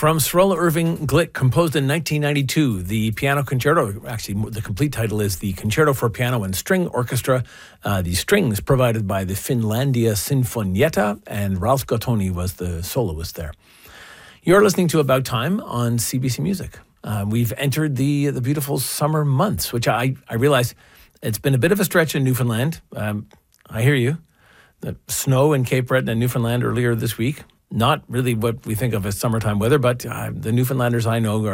From Srola Irving Glick, composed in 1992, the piano concerto, actually the complete title is the Concerto for Piano and String Orchestra. The strings provided by the Finlandia Sinfonietta, and Ralph Gottoni was the soloist there. You're listening to About Time on CBC Music. We've entered the beautiful summer months, which I realize it's been a bit of a stretch in Newfoundland. I hear you. The snow in Cape Breton and Newfoundland earlier this week. Not really what we think of as summertime weather, but the Newfoundlanders I know